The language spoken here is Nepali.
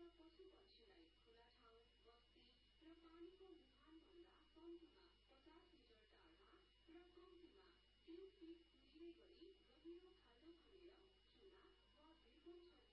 पशु पक्षीलाई खुला ठाउँ, बस्ती र पानीको मुहानभन्दा कम्तीमा 50 मिटर टाढा र कम्तीमा 3 फिट पुगिने गरी गहिरो खाल्डो खनेर चुना वा भिरको